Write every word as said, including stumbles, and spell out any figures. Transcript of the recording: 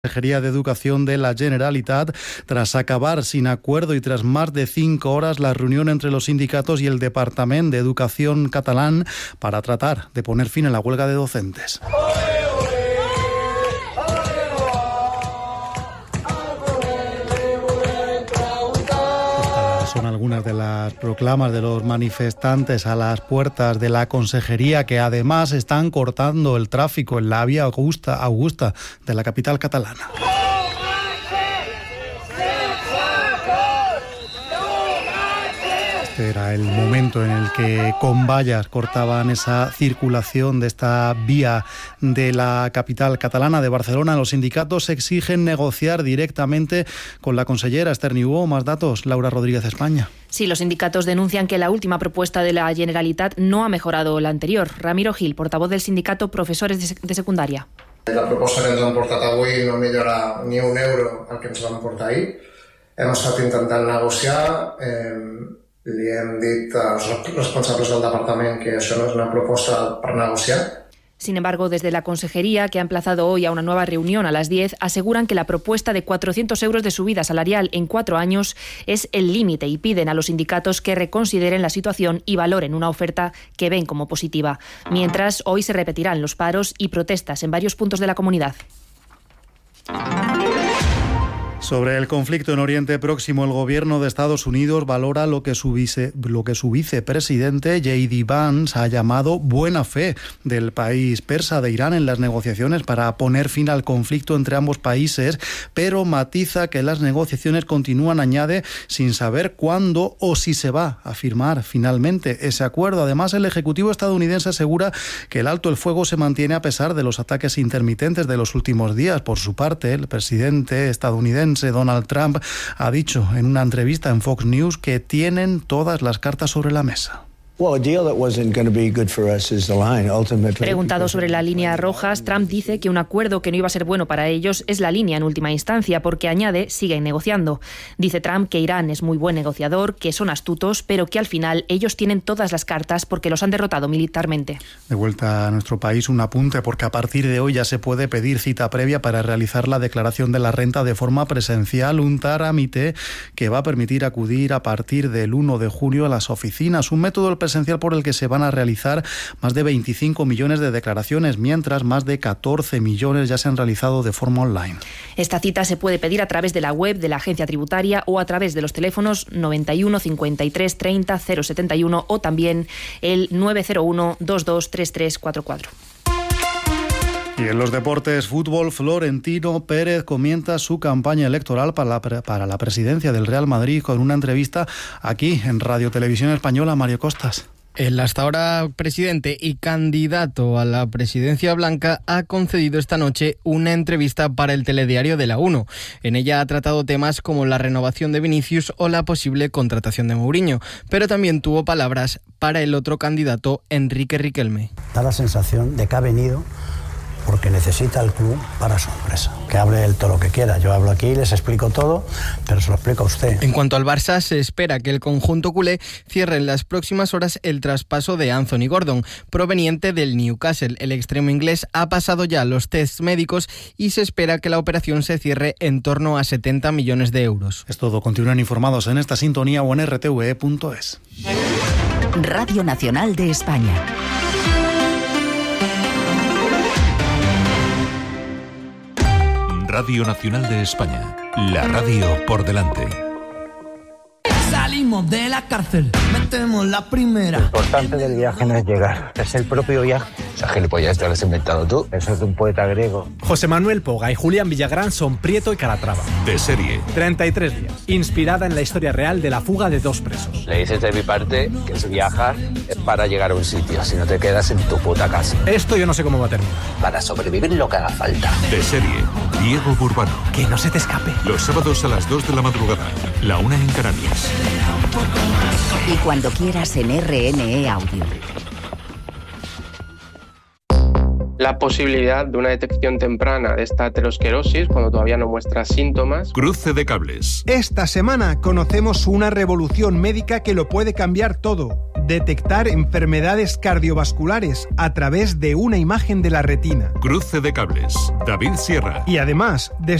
Consejería de Educación de la Generalitat, tras acabar sin acuerdo y tras más de cinco horas la reunión entre los sindicatos y el Departamento de Educación catalán para tratar de poner fin a la huelga de docentes. Son algunas de las proclamas de los manifestantes a las puertas de la Consejería, que además están cortando el tráfico en la vía Augusta, Augusta de la capital catalana. Este era el momento en el que con vallas cortaban esa circulación de esta vía de la capital catalana de Barcelona. Los sindicatos exigen negociar directamente con la consellera Esther Niubó. Más datos, Laura Rodríguez, España. Sí, los sindicatos denuncian que la última propuesta de la Generalitat no ha mejorado la anterior. Ramiro Gil, portavoz del sindicato Profesores de Secundaria. La proposta que ens han portat avui no millora ni un euro al que ens van portar ahir. Hem estat intentant negociar, eh, li hem dit als responsables del departament que això no és una proposta per negociar. Sin embargo, desde la Consejería, que ha emplazado hoy a una nueva reunión a las diez, aseguran que la propuesta de cuatrocientos euros de subida salarial en cuatro años es el límite y piden a los sindicatos que reconsideren la situación y valoren una oferta que ven como positiva. Mientras, hoy se repetirán los paros y protestas en varios puntos de la comunidad. Sobre el conflicto en Oriente Próximo, el gobierno de Estados Unidos valora lo que su, vice, lo que su vicepresidente J D Vance ha llamado buena fe del país persa de Irán en las negociaciones para poner fin al conflicto entre ambos países, pero matiza que las negociaciones continúan, añade, sin saber cuándo o si se va a firmar finalmente ese acuerdo. Además, el Ejecutivo estadounidense asegura que el alto el fuego se mantiene a pesar de los ataques intermitentes de los últimos días. Por su parte, el presidente estadounidense Donald Trump ha dicho en una entrevista en Fox News que tienen todas las cartas sobre la mesa. Preguntado sobre las líneas rojas, Trump dice que un acuerdo que no iba a ser bueno para ellos es la línea en última instancia, porque añade, siguen negociando. Dice Trump que Irán es muy buen negociador, que son astutos, pero que al final ellos tienen todas las cartas porque los han derrotado militarmente. De vuelta a nuestro país, un apunte, porque a partir de hoy ya se puede pedir cita previa para realizar la declaración de la renta de forma presencial, un trámite que va a permitir acudir a partir del uno de junio a las oficinas. Un método presencial por el que se van a realizar más de veinticinco millones de declaraciones, mientras más de catorce millones ya se han realizado de forma online. Esta cita se puede pedir a través de la web de la agencia tributaria o a través de los teléfonos noventa y uno, cincuenta y tres, treinta, cero setenta y uno o también el nueve cero uno, veintidós, treinta y tres cuarenta y cuatro. Y en los deportes, fútbol, Florentino Pérez comienza su campaña electoral para la, para la presidencia del Real Madrid con una entrevista aquí en Radio Televisión Española. Mario Costas. El hasta ahora presidente y candidato a la presidencia blanca ha concedido esta noche una entrevista para el telediario de la uno. En ella ha tratado temas como la renovación de Vinicius o la posible contratación de Mourinho, pero también tuvo palabras para el otro candidato, Enrique Riquelme. Da la sensación de que ha venido porque necesita el club para su empresa. Que hable él todo lo que quiera. Yo hablo aquí, les explico todo, pero se lo explico a usted. En cuanto al Barça, se espera que el conjunto culé cierre en las próximas horas el traspaso de Anthony Gordon, proveniente del Newcastle. El extremo inglés ha pasado ya los tests médicos y se espera que la operación se cierre en torno a setenta millones de euros. Es todo. Continúen informados en esta sintonía o en r t v e punto es. Radio Nacional de España. Radio Nacional de España, la radio por delante. Salimos de la cárcel, metemos la primera. Lo importante del viaje no es llegar, es el propio viaje. Esa gilipollas te lo has inventado tú, eso es de un poeta griego. José Manuel Poga y Julián Villagrán son Prieto y Calatrava. De serie. treinta y tres días, inspirada en la historia real de la fuga de dos presos. Le dices de mi parte que si viajas es para llegar a un sitio, si no te quedas en tu puta casa. Esto yo no sé cómo va a terminar. Para sobrevivir lo que haga falta. De serie. Diego Burbano. Que no se te escape. Los sábados a las dos de la madrugada, la una en Canarias. Y cuando quieras en R N E Audio. la posibilidad de una detección temprana de esta aterosclerosis cuando todavía no muestra síntomas. Cruce de cables. Esta semana conocemos una revolución médica que lo puede cambiar todo. Detectar enfermedades cardiovasculares a través de una imagen de la retina. Cruce de cables. David Sierra. Y además, desde